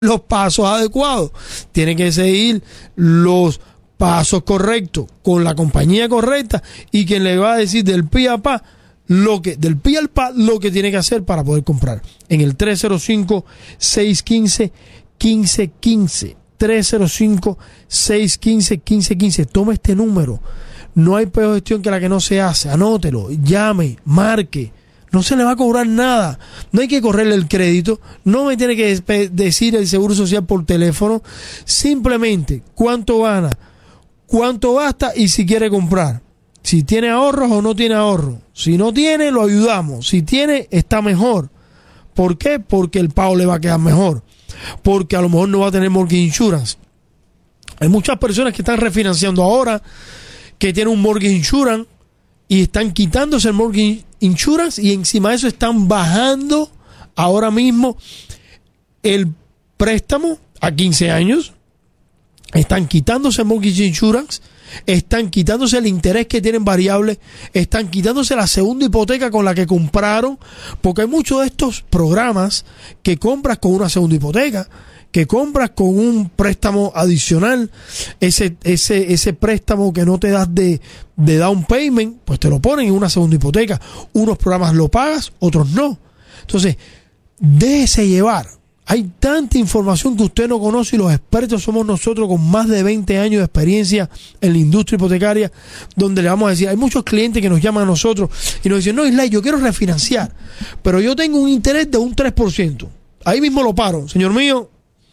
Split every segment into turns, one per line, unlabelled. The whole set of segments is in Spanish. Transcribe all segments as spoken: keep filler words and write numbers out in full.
los pasos adecuados, tiene que seguir los pasos correctos con la compañía correcta y quien le va a decir del pi a pa lo que del pi al pa lo que tiene que hacer para poder comprar en el tres cero cinco, seis uno cinco, uno cinco uno cinco tres cero cinco, seis uno cinco, uno cinco uno cinco. Toma este número. No hay peor gestión que la que no se hace. Anótelo, llame, marque. No se le va a cobrar nada. No hay que correrle el crédito. No me tiene que decir el Seguro Social por teléfono. Simplemente cuánto gana, cuánto gasta y si quiere comprar. Si tiene ahorros o no tiene ahorros. Si no tiene, lo ayudamos. Si tiene, está mejor. ¿Por qué? Porque el pago le va a quedar mejor. Porque a lo mejor no va a tener mortgage insurance. Hay muchas personas que están refinanciando ahora, que tienen un mortgage insurance y están quitándose el mortgage insurance y encima de eso están bajando ahora mismo el préstamo a quince años. Están quitándose el mortgage insurance, están quitándose el interés que tienen variable, están quitándose la segunda hipoteca con la que compraron, porque hay muchos de estos programas que compras con una segunda hipoteca, que compras con un préstamo adicional, ese, ese, ese préstamo que no te das de, de down payment, pues te lo ponen en una segunda hipoteca. Unos programas lo pagas, otros no. Entonces, déjese llevar. Hay tanta información que usted no conoce y los expertos somos nosotros con más de veinte años de experiencia en la industria hipotecaria, donde le vamos a decir, hay muchos clientes que nos llaman a nosotros y nos dicen, no, Islay, yo quiero refinanciar, pero yo tengo un interés de un tres por ciento. Ahí mismo lo paro. Señor mío,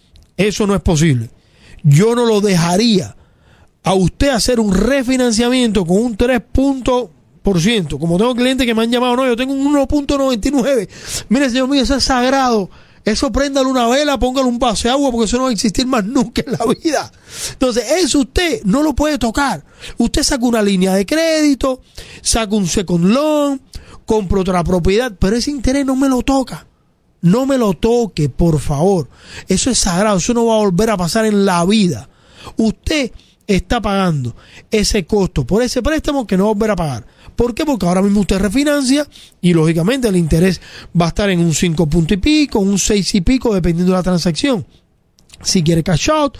eso no es posible. Yo no lo dejaría a usted hacer un refinanciamiento con un tres por ciento. Como tengo clientes que me han llamado, no, yo tengo un uno punto noventa y nueve. Mire, señor mío, eso es sagrado. Eso préndale una vela, póngale un vaso de agua, porque eso no va a existir más nunca en la vida. Entonces, eso usted no lo puede tocar. Usted saca una línea de crédito, saca un second loan, compra otra propiedad, pero ese interés no me lo toca. No me lo toque, por favor. Eso es sagrado, eso no va a volver a pasar en la vida. Usted está pagando ese costo por ese préstamo que no va a volver a pagar. ¿Por qué? Porque ahora mismo usted refinancia y lógicamente el interés va a estar en un cinco punto y pico, un seis y pico, dependiendo de la transacción. Si quiere cash out,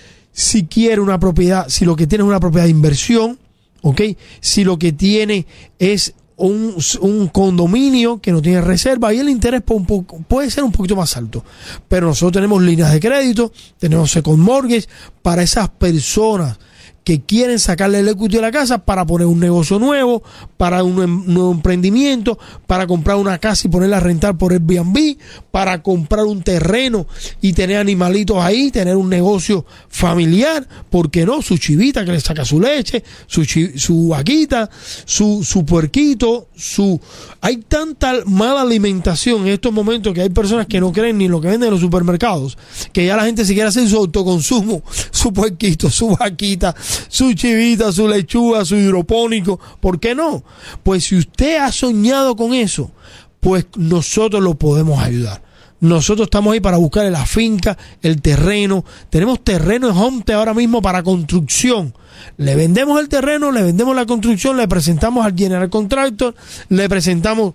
si quiere una propiedad, si lo que tiene es una propiedad de inversión, ¿ok? Si lo que tiene es un, un condominio que no tiene reserva, ahí el interés puede ser un poquito más alto. Pero nosotros tenemos líneas de crédito, tenemos second mortgage para esas personas que quieren sacarle el equity de la casa para poner un negocio nuevo, para un nuevo emprendimiento, para comprar una casa y ponerla a rentar por Airbnb, para comprar un terreno y tener animalitos ahí, tener un negocio familiar, ¿por qué no? Su chivita que le saca su leche, su, chi, su vaquita, su, su puerquito, su... Hay tanta mala alimentación en estos momentos que hay personas que no creen ni en lo que venden en los supermercados, que ya la gente se quiere hacer su autoconsumo, su puerquito, su vaquita, su chivita, su lechuga, su hidropónico. ¿Por qué no? Pues si usted ha soñado con eso, pues nosotros lo podemos ayudar. Nosotros estamos ahí para buscarle la finca, el terreno. Tenemos terreno en Homestead ahora mismo para construcción. Le vendemos el terreno, le vendemos la construcción, le presentamos al general contractor, le presentamos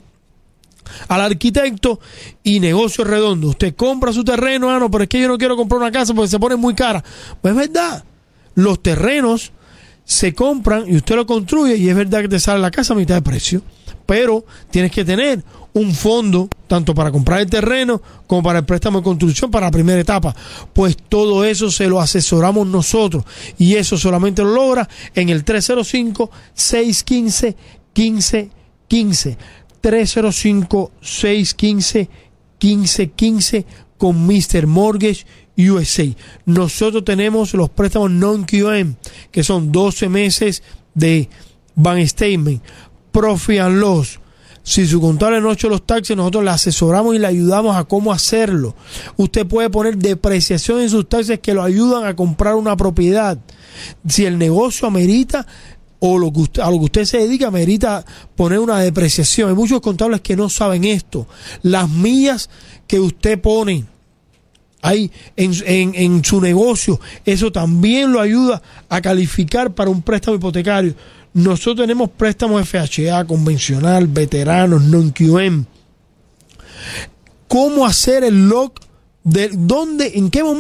al arquitecto y negocio redondo. Usted compra su terreno, ah, no, pero es que yo no quiero comprar una casa porque se pone muy cara. Pues es verdad. Los terrenos se compran y usted lo construye y es verdad que te sale la casa a mitad de precio, pero tienes que tener un fondo tanto para comprar el terreno como para el préstamo de construcción para la primera etapa. Pues todo eso se lo asesoramos nosotros y eso solamente lo logra en el tres cero cinco, seis uno cinco, uno cinco uno cinco tres cero cinco, seis uno cinco, uno cinco uno cinco con mister Mortgage U S A. Nosotros tenemos los préstamos non-Q M, que son doce meses de bank statement, profit and loss. Si su contable no ha hecho los taxes, nosotros le asesoramos y le ayudamos a cómo hacerlo. Usted puede poner depreciación en sus taxes que lo ayudan a comprar una propiedad. Si el negocio amerita o lo que usted, a lo que usted se dedica amerita poner una depreciación. Hay muchos contables que no saben esto. Las millas que usted pone ahí en, en, en su negocio, eso también lo ayuda a calificar para un préstamo hipotecario. Nosotros tenemos préstamos F H A, convencional, veteranos, non-Q M. ¿Cómo hacer el lock de dónde, en qué momento